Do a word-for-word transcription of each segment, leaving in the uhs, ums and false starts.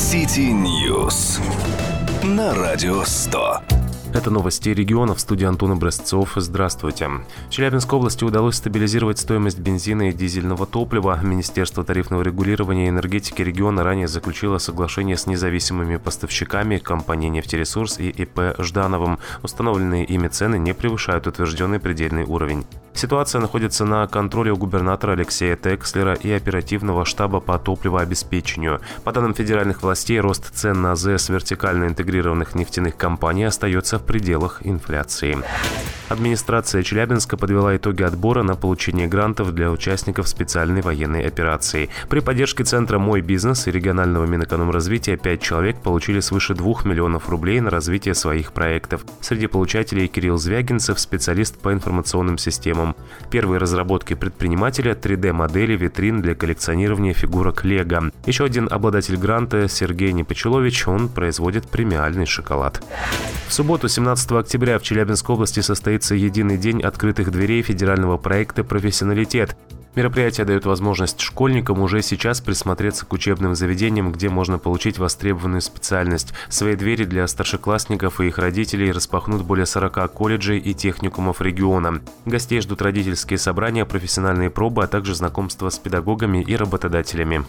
City News на Радио сто. Это новости региона, в студии Антон Образцов. Здравствуйте. В Челябинской области удалось стабилизировать стоимость бензина и дизельного топлива. Министерство тарифного регулирования и энергетики региона ранее заключило соглашение с независимыми поставщиками компанией «Нефтересурс» и ИП Ждановым. Установленные ими цены не превышают утвержденный предельный уровень. Ситуация находится на контроле у губернатора Алексея Текслера и оперативного штаба по топливообеспечению. По данным федеральных властей, рост цен на АЗС вертикально интегрированных нефтяных компаний остается в пределах инфляции. Администрация Челябинска подвела итоги отбора на получение грантов для участников специальной военной операции. При поддержке Центра «Мой бизнес» и регионального Минэкономразвития пять человек получили свыше двух миллионов рублей на развитие своих проектов. Среди получателей Кирилл Звягинцев, специалист по информационным системам. Первые разработки предпринимателя – три дэ-модели витрин для коллекционирования фигурок Лего. Еще один обладатель гранта – Сергей Непочелович, он производит премиальный шоколад. В субботу, семнадцатого октября, в Челябинской области состоится единый день открытых дверей федерального проекта «Профессионалитет». Мероприятие дает возможность школьникам уже сейчас присмотреться к учебным заведениям, где можно получить востребованную специальность. Свои двери для старшеклассников и их родителей распахнут более сорока колледжей и техникумов региона. Гостей ждут родительские собрания, профессиональные пробы, а также знакомства с педагогами и работодателями.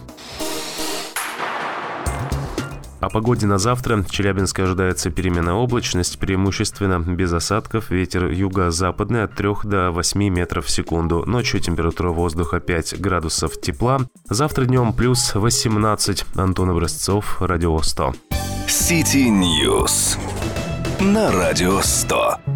О погоде на завтра. В Челябинске ожидается переменная облачность, преимущественно без осадков, ветер юго-западный от трёх до восьми метров в секунду. Ночью температура воздуха пять градусов тепла. Завтра днем плюс восемнадцать. Антон Образцов, Радио сто. City News на Радио сто.